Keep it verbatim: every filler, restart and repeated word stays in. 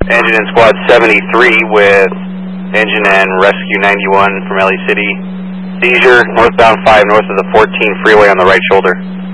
Engine and Squad seventy-three with engine and rescue ninety-one from L A City. Seizure, northbound five north of the fourteen freeway on the right shoulder.